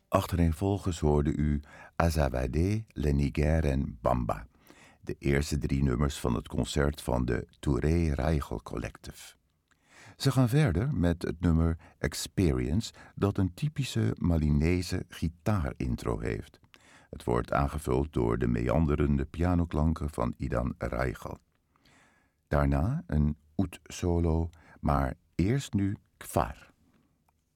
Achtereenvolgens hoorde u Azawade, Le Niger en Bamba, de eerste 3 nummers van het concert van de Touré Reichel Collective. Ze gaan verder met het nummer Experience, dat een typische Malinese gitaarintro heeft. Het wordt aangevuld door de meanderende pianoklanken van Idan Reichel. Daarna een oud solo, maar eerst nu Kfar.